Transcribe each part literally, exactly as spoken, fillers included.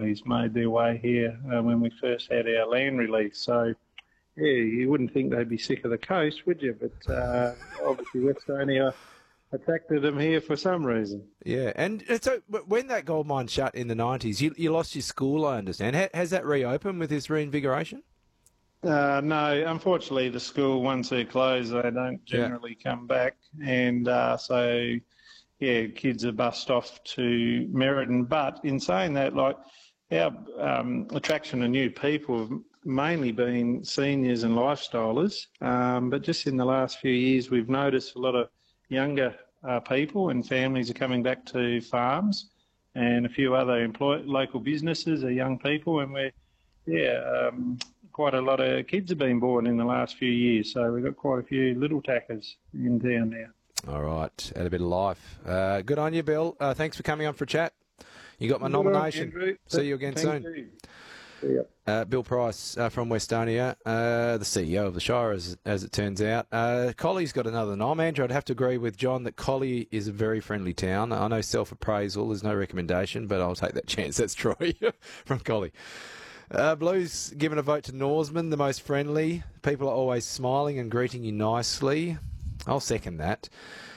families made their way here uh, when we first had our land release. So, yeah, you wouldn't think they'd be sick of the coast, would you? But uh, obviously Westonia attracted them here for some reason. Yeah, and so when that gold mine shut in the nineties, you, you lost your school, I understand. Has that reopened with this reinvigoration? Uh, no, unfortunately, the school, once they're closed, they don't generally yeah. come back. And uh, so, yeah, kids are bussed off to Merredin. But in saying that, like, our um, attraction of new people have mainly been seniors and lifestylers. Um, but just in the last few years, we've noticed a lot of younger uh, people and families are coming back to farms, and a few other employ- local businesses are young people, and we're, yeah, um, quite a lot of kids have been born in the last few years, so we've got quite a few little tackers in town now. All right, had a bit of life. Uh, good on you, Bill. Uh, thanks for coming on for a chat. You got my good nomination. On, See you again Thank soon. You. See ya. Uh, Bill Price uh, from Westonia, uh, the C E O of the Shire, as, as it turns out. Uh, Collie's got another nom. Andrew, I'd have to agree with John that Collie is a very friendly town. I know self-appraisal, there's no recommendation, but I'll take that chance. That's Troy from Collie. Uh, Blues given a vote to Norseman, the most friendly. People are always smiling and greeting you nicely. I'll second that.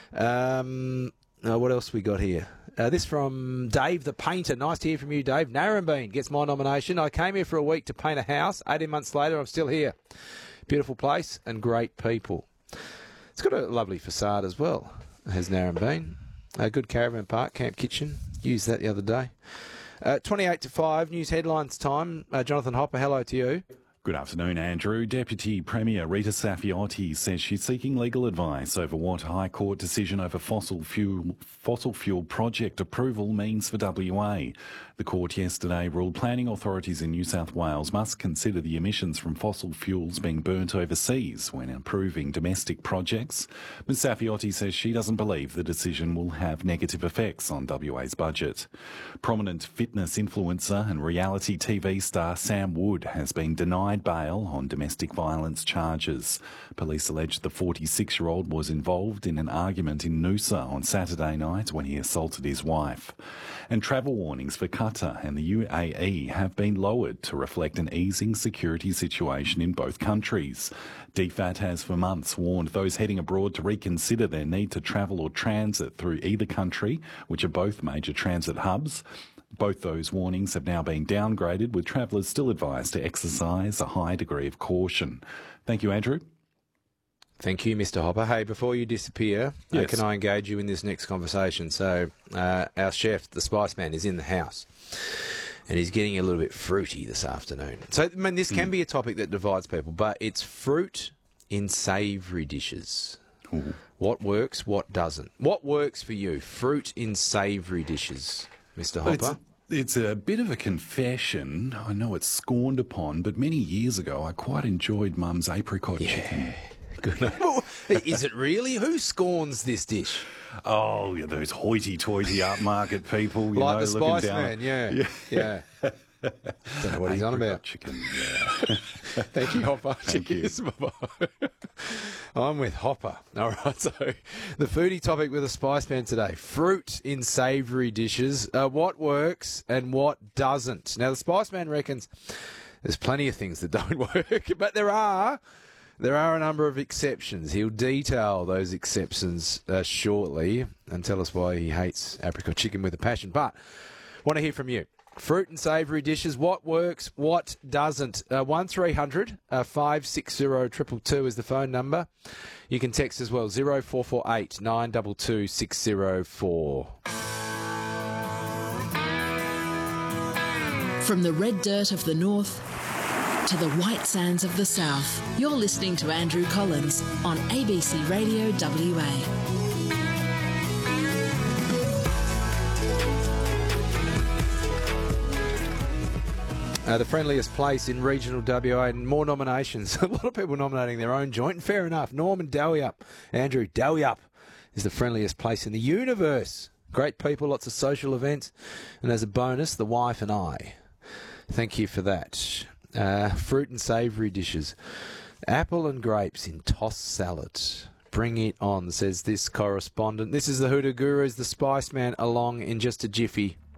Um, uh, what else we got here? Uh, this from Dave the Painter. Nice to hear from you, Dave. Narrabeen gets my nomination. I came here for a week to paint a house. eighteen months later, I'm still here. Beautiful place and great people. It's got a lovely facade as well, has Narrabeen. A good caravan park, camp kitchen. Used that the other day. Uh, twenty-eight to five, news headlines time. Uh, Jonathan Hopper, hello to you. Good afternoon, Andrew. Deputy Premier Rita Saffioti says she's seeking legal advice over what High Court decision over fossil fuel fossil fuel project approval means for W A. The court yesterday ruled planning authorities in New South Wales must consider the emissions from fossil fuels being burnt overseas when approving domestic projects. Ms Saffioti says she doesn't believe the decision will have negative effects on W A's budget. Prominent fitness influencer and reality T V star Sam Wood has been denied bail on domestic violence charges. Police allege the forty-six-year-old was involved in an argument in Noosa on Saturday night when he assaulted his wife. And travel warnings for Qatar and the U A E have been lowered to reflect an easing security situation in both countries. D F A T has for months warned those heading abroad to reconsider their need to travel or transit through either country, which are both major transit hubs. Both those warnings have now been downgraded, with travellers still advised to exercise a high degree of caution. Thank you, Andrew. Thank you, Mister Hopper. Hey, before you disappear, yes. uh, can I engage you in this next conversation? So, uh, our chef, the Spice Man, is in the house, and he's getting a little bit fruity this afternoon. So, I mean, this can mm. be a topic that divides people, but it's fruit in savoury dishes. Ooh. What works, what doesn't? What works for you? Fruit in savoury dishes, Mister Hopper? It's, it's a bit of a confession. I know it's scorned upon, but many years ago I quite enjoyed Mum's apricot yeah. chicken. Good. Is it really? Who scorns this dish? Oh, yeah, those hoity-toity upmarket people. You like know, the Spice down. Man, yeah. Yeah. yeah. Don't know what he's on about. Chicken, yeah. Thank you, Hopper. Thank Cheers. you. I'm with Hopper. All right, so the foodie topic with the Spice Man today. Fruit in savoury dishes. Uh, what works and what doesn't? Now, the Spice Man reckons there's plenty of things that don't work, but there are... There are a number of exceptions. He'll detail those exceptions uh, shortly and tell us why he hates apricot chicken with a passion. But want to hear from you. Fruit and savoury dishes, what works, what doesn't? Uh, one three hundred five six zero two two two is the phone number. You can text as well, zero four four eight nine two two six zero four. From the red dirt of the north to the white sands of the south, you're listening to Andrew Collins on A B C Radio W A. Uh, the friendliest place in regional W A, and more nominations. A lot of people nominating their own joint, and fair enough. Norman Dalliup, Andrew Dalliup, is the friendliest place in the universe. Great people, lots of social events, and as a bonus, the wife and I. Thank you for that. Uh, fruit and savoury dishes. Apple and grapes in tossed salad. Bring it on, says this correspondent. This is the Hoodoo Gurus, the Spice Man, along in just a jiffy.